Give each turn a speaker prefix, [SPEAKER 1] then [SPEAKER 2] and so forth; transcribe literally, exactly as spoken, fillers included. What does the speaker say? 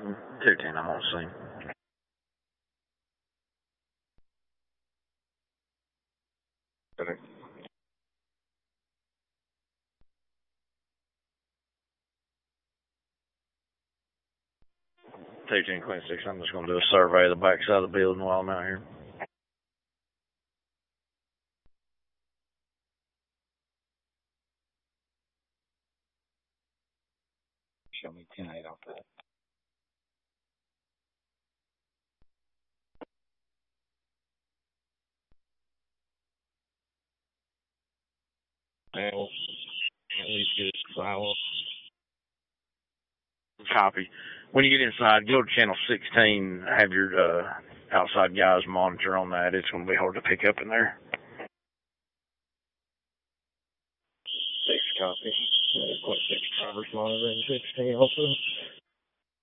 [SPEAKER 1] two ten, I'm on scene.
[SPEAKER 2] Center.
[SPEAKER 1] two ten, Queen six, I'm just going to do a survey of the back side of the building while I'm out here.
[SPEAKER 2] Show me ten eight off that. Well, at least get it silent.
[SPEAKER 1] Copy. When you get inside, go to channel sixteen, have your uh, outside guys monitor on that. It's going to be hard to pick up in there.
[SPEAKER 2] Six copy. Point six drivers monitoring sixteen also.